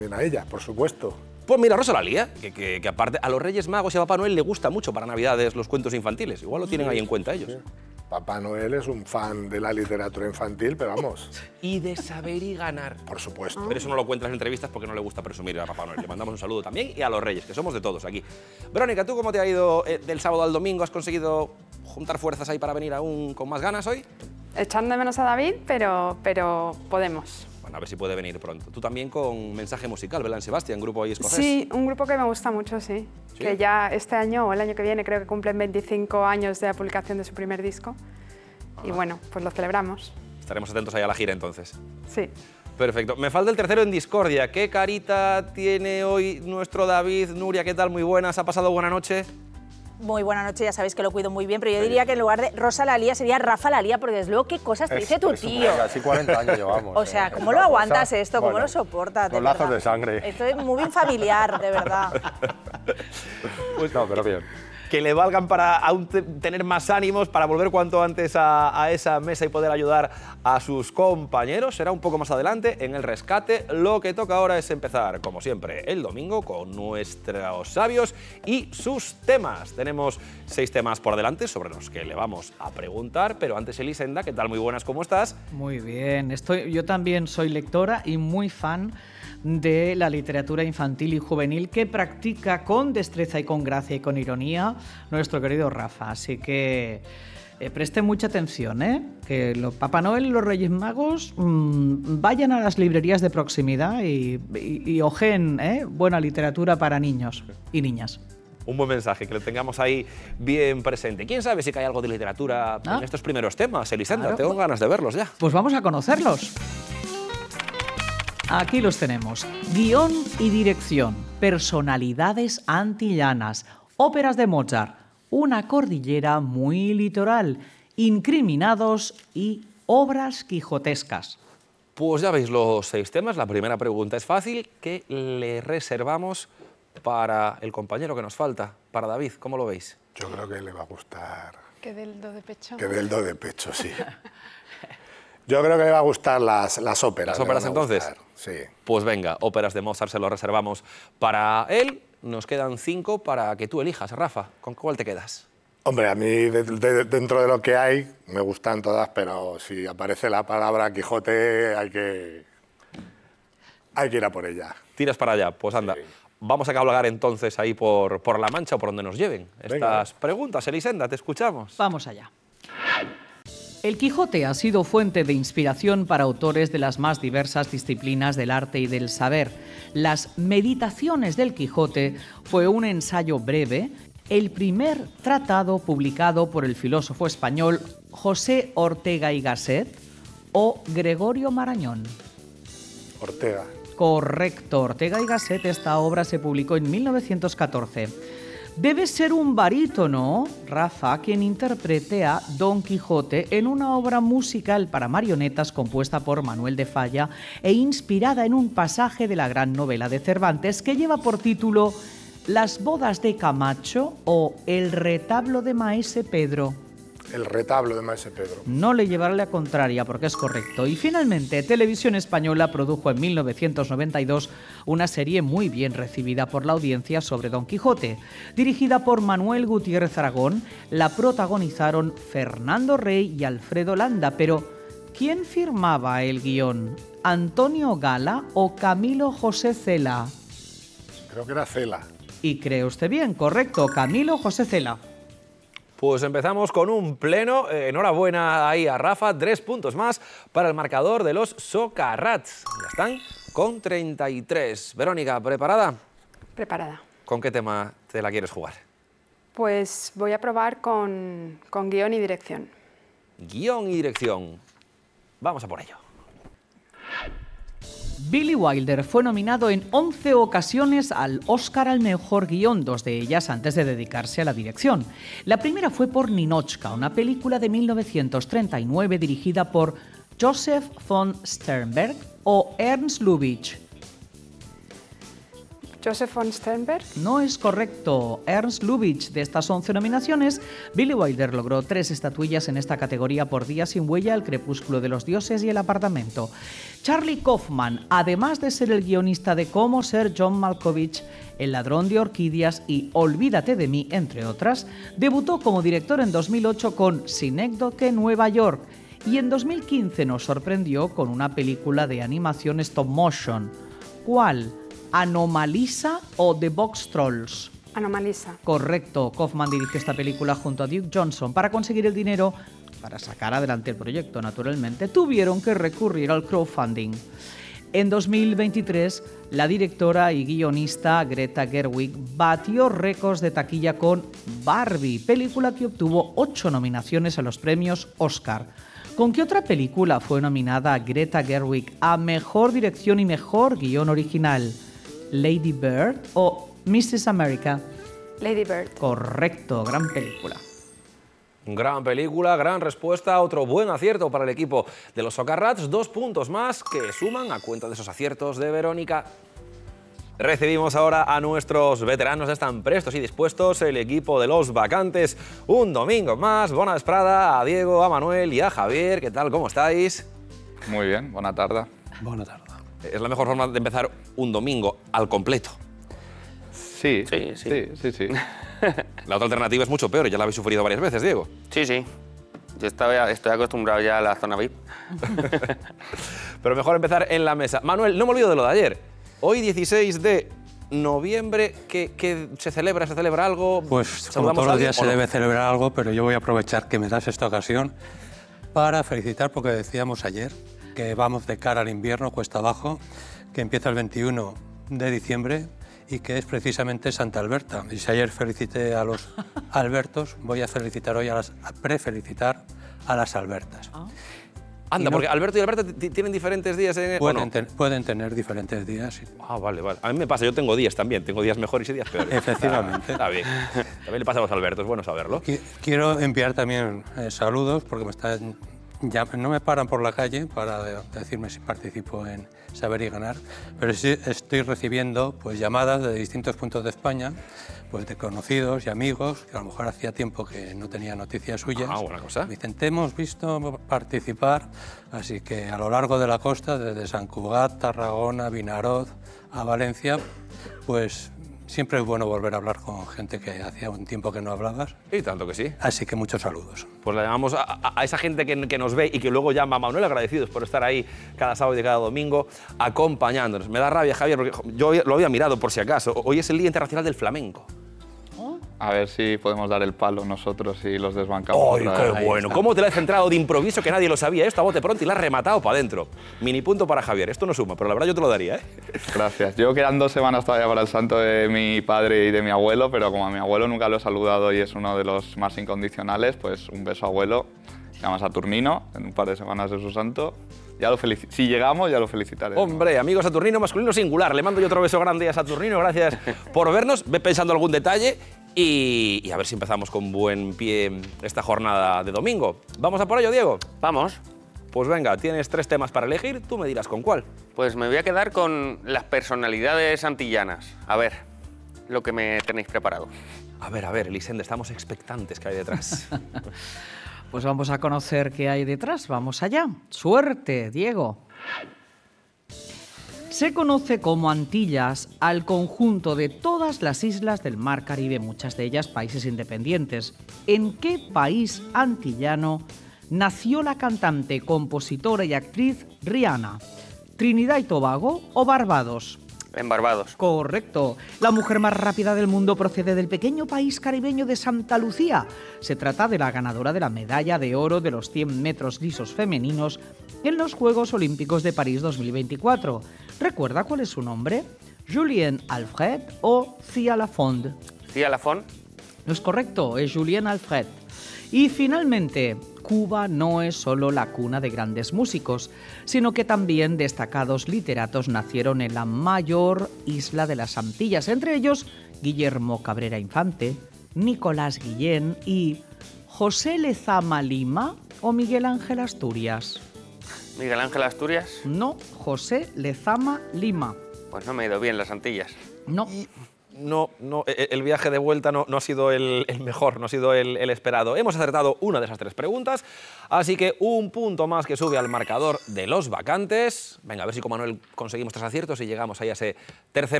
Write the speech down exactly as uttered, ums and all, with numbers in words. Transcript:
A ella, por supuesto. Pues mira, Rosalía, que, que, que aparte a los Reyes Magos y a Papá Noel le gusta mucho para Navidades los cuentos infantiles. Igual lo tienen Sí, ahí en cuenta ellos. Sí. Papá Noel es un fan de la literatura infantil, pero vamos. Y de saber y ganar. Por supuesto. Pero eso no lo cuenta en las entrevistas porque no le gusta presumir a Papá Noel. Le mandamos un saludo también y a los Reyes, que somos de todos aquí. Verónica, ¿tú cómo te ha ido eh, del sábado al domingo? ¿Has conseguido juntar fuerzas ahí para venir aún con más ganas hoy? Echando de menos a David, pero, pero podemos. Bueno, a ver si puede venir pronto. Tú también con mensaje musical, Belén Sebastián, grupo ahí escocés. Sí, un grupo que me gusta mucho, sí. ¿Sí? Que ya este año o el año que viene creo que cumplen veinticinco años de la publicación de su primer disco. Y bueno, pues lo celebramos. Estaremos atentos ahí a la gira entonces. Sí. Perfecto. Me falta el tercero en discordia. ¿Qué carita tiene hoy nuestro David? Nuria, ¿qué tal? Muy buenas. ¿Ha pasado buena noche? Muy buena noche, ya sabéis que lo cuido muy bien, pero yo diría que en lugar de Rosa Lalía sería Rafa Lalía, porque desde luego qué cosas te dice tu tío. Así cuarenta años llevamos. O sea, ¿eh? ¿cómo lo aguantas Cosa, esto? ¿Cómo bueno, lo soportas? Con lazos de sangre. Esto es muy bien familiar, de verdad. Pues no, pero bien. Que le valgan para aún te- tener más ánimos, para volver cuanto antes a, a esa mesa y poder ayudar a sus compañeros. Será un poco más adelante en el rescate. Lo que toca ahora es empezar, como siempre, el domingo con nuestros sabios y sus temas. Tenemos seis temas por delante sobre los que le vamos a preguntar, pero antes Elisenda, ¿qué tal? Muy buenas, ¿cómo estás? Muy bien, estoy, yo también soy lectora y muy fan de la literatura infantil y juvenil que practica con destreza y con gracia y con ironía nuestro querido Rafa. Así que eh, presten mucha atención, ¿eh? Que los Papá Noel y los Reyes Magos mmm, vayan a las librerías de proximidad y, y, y ojeen ¿eh? buena literatura para niños y niñas. Un buen mensaje, que lo tengamos ahí bien presente. ¿Quién sabe si cae algo de literatura Ah. en estos primeros temas, Elisenda? Claro. Tengo ganas de verlos ya. Pues vamos a conocerlos. Aquí los tenemos. Guión y dirección. Personalidades antillanas. Óperas de Mozart. Una cordillera muy litoral. Incriminados y obras quijotescas. Pues ya veis los seis temas. La primera pregunta es fácil. ¿Qué le reservamos para el compañero que nos falta? Para David, ¿cómo lo veis? Yo creo que le va a gustar. ¿Qué del do de pecho? Que del do de pecho, sí. Yo creo que le va a gustar las, las óperas. ¿Las le óperas van a entonces? gustar, Sí. Pues venga, óperas de Mozart se lo reservamos para él. Nos quedan cinco para que tú elijas, Rafa. ¿Con cuál te quedas? Hombre, a mí de- de- dentro de lo que hay me gustan todas, pero si aparece la palabra Quijote hay que, hay que ir a por ella. Tiras para allá. Pues anda. Sí. Vamos a cabalgar entonces ahí por, por La Mancha o por donde nos lleven Venga. estas preguntas. Elisenda, te escuchamos. Vamos allá. El Quijote ha sido fuente de inspiración para autores de las más diversas disciplinas del arte y del saber. Las Meditaciones del Quijote fue un ensayo breve, el primer tratado publicado por el filósofo español José Ortega y Gasset o Gregorio Marañón. Ortega. Correcto, Ortega y Gasset. Esta obra se publicó en mil novecientos catorce. Debe ser un barítono, Rafa, quien interprete a Don Quijote en una obra musical para marionetas compuesta por Manuel de Falla e inspirada en un pasaje de la gran novela de Cervantes que lleva por título Las bodas de Camacho o El retablo de Maese Pedro. El retablo de Maese Pedro. No le llevaré la contraria porque es correcto. Y finalmente, Televisión Española produjo en mil novecientos noventa y dos una serie muy bien recibida por la audiencia sobre Don Quijote. Dirigida por Manuel Gutiérrez Aragón, la protagonizaron Fernando Rey y Alfredo Landa. Pero, ¿quién firmaba el guión? ¿Antonio Gala o Camilo José Cela? Creo que era Cela. Y cree usted bien, correcto, Camilo José Cela. Pues empezamos con un pleno. Eh, enhorabuena ahí a Rafa. Tres puntos más para el marcador de los Socarrats. Ya están con treinta y tres. Verónica, ¿preparada? Preparada. ¿Con qué tema te la quieres jugar? Pues voy a probar con, con guión y dirección. Guión y dirección. Vamos a por ello. Billy Wilder fue nominado en once ocasiones al Oscar al mejor guión, dos de ellas antes de dedicarse a la dirección. La primera fue por Ninotchka, una película de mil novecientos treinta y nueve dirigida por Joseph von Sternberg o Ernst Lubitsch. Joseph von Sternberg. No es correcto. Ernst Lubitsch. De estas once nominaciones, Billy Wilder logró tres estatuillas en esta categoría por Días sin huella, El crepúsculo de los dioses y El apartamento. Charlie Kaufman, además de ser el guionista de Cómo ser John Malkovich, El ladrón de orquídeas y Olvídate de mí, entre otras, debutó como director en dos mil ocho con Synecdoche, Nueva York, y en dos mil quince nos sorprendió con una película de animación stop motion. ¿Cuál? ¿Anomalisa o The Box Trolls? Anomalisa. Correcto. Kaufman dirigió esta película junto a Duke Johnson. Para conseguir el dinero, para sacar adelante el proyecto, naturalmente, tuvieron que recurrir al crowdfunding. En dos mil veintitrés, la directora y guionista Greta Gerwig batió récords de taquilla con Barbie, película que obtuvo ocho nominaciones a los premios Oscar. ¿Con qué otra película fue nominada Greta Gerwig a Mejor Dirección y Mejor Guión Original? ¿Lady Bird o missus America? Lady Bird. Correcto, gran película. Gran película, gran respuesta, otro buen acierto para el equipo de los Socarrats, dos puntos más que suman a cuenta de esos aciertos de Verónica. Recibimos ahora a nuestros veteranos, están prestos y dispuestos, el equipo de los vacantes, un domingo más. Bona vesprada a Diego, a Manuel y a Javier, ¿qué tal? ¿Cómo estáis? Muy bien, buena tarde. Buena tarde. Es la mejor forma de empezar un domingo al completo. Sí, sí, sí, sí, sí, sí. La otra alternativa es mucho peor, ya la habéis sufrido varias veces, Diego. Sí, sí. Yo estaba, estoy acostumbrado ya a la zona V I P. Pero mejor empezar en la mesa. Manuel, no me olvido de lo de ayer. Hoy, dieciséis de noviembre, ¿qué, qué se celebra? ¿Se celebra algo? Pues como todos los días se debe celebrar algo, pero yo voy a aprovechar que me das esta ocasión para felicitar, porque decíamos ayer que vamos de cara al invierno, cuesta abajo, que empieza el veintiuno de diciembre y que es precisamente Santa Alberta. Y si ayer felicité a los Albertos, voy a felicitar hoy, a, las, a prefelicitar a las Albertas. Ah. Anda, no, porque Alberto y Alberta tienen diferentes días en... Pueden, no? ten, pueden tener diferentes días. Sí. Ah, vale, vale. A mí me pasa, yo tengo días también, tengo días mejores y días peores. Efectivamente. Ah, está bien. También le pasa a los Albertos, bueno saberlo. Quiero enviar también eh, saludos, porque me están... Ya no me paran por la calle para decirme si participo en Saber y Ganar, pero sí estoy recibiendo pues, llamadas de distintos puntos de España, pues, de conocidos y amigos, que a lo mejor hacía tiempo que no tenía noticias suyas. Ah, buena cosa. Me dicen, te hemos visto participar, así que a lo largo de la costa, desde Sant Cugat, Tarragona, Vinaroz, a Valencia, pues... Siempre es bueno volver a hablar con gente que hacía un tiempo que no hablabas. Y tanto que sí. Así que muchos saludos. Pues le llamamos a, a, a esa gente que, que nos ve y que luego llama a Manuel, agradecidos por estar ahí cada sábado y cada domingo acompañándonos. Me da rabia, Javier, porque yo lo había mirado por si acaso. Hoy es el Día Internacional del Flamenco. A ver si podemos dar el palo nosotros y los desbancamos. ¡Ay, qué bueno! ¿Cómo te lo has centrado de improviso que nadie lo sabía? Esto a bote pronto y la has rematado para adentro. Mini punto para Javier. Esto no suma, pero la verdad yo te lo daría, ¿eh? Gracias. Yo quedan dos semanas todavía para el santo de mi padre y de mi abuelo, pero como a mi abuelo nunca lo he saludado y es uno de los más incondicionales, pues un beso, abuelo. Se llama Saturnino, en un par de semanas de su santo. Ya lo si llegamos, ya lo felicitaré. Hombre, amigo Saturnino, masculino singular. Le mando yo otro beso grande a Saturnino. Gracias por vernos. Ve pensando algún detalle y, y a ver si empezamos con buen pie esta jornada de domingo. ¿Vamos a por ello, Diego? Vamos. Pues venga, tienes tres temas para elegir. Tú me dirás con cuál. Pues me voy a quedar con las personalidades antillanas. A ver, lo que me tenéis preparado. A ver, a ver, Elisende, estamos expectantes. ¿Qué hay detrás? Pues vamos a conocer qué hay detrás. Vamos allá. Suerte, Diego. Se conoce como Antillas al conjunto de todas las islas del Mar Caribe, muchas de ellas países independientes. ¿En qué país antillano nació la cantante, compositora y actriz Rihanna? ¿Trinidad y Tobago o Barbados? En Barbados. Correcto. La mujer más rápida del mundo procede del pequeño país caribeño de Santa Lucía. Se trata de la ganadora de la medalla de oro de los cien metros lisos femeninos en los Juegos Olímpicos de París dos mil veinticuatro. ¿Recuerda cuál es su nombre? Julien Alfred o Cia Lafond. ¿Cia Lafond? No es correcto, es Julien Alfred. Y finalmente, Cuba no es solo la cuna de grandes músicos, sino que también destacados literatos nacieron en la mayor isla de las Antillas, entre ellos Guillermo Cabrera Infante, Nicolás Guillén y José Lezama Lima o Miguel Ángel Asturias. ¿Miguel Ángel Asturias? No, José Lezama Lima. Pues no me ha ido bien las Antillas. No. No, no, el viaje de vuelta no, no ha sido el, el mejor, no ha sido el, el esperado. Hemos acertado una de esas tres preguntas, así que un punto más que sube al marcador de los vacantes. Venga, a ver si con Manuel conseguimos tres aciertos y llegamos ahí a ese tercer